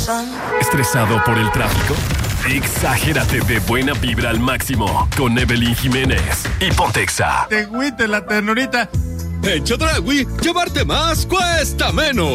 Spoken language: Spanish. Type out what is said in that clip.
¿Estresado por el tráfico? Exagérate de buena vibra al máximo con Evelyn Jiménez y Pontexa. Te agüite la ternurita. En Chedraui, llevarte más cuesta menos.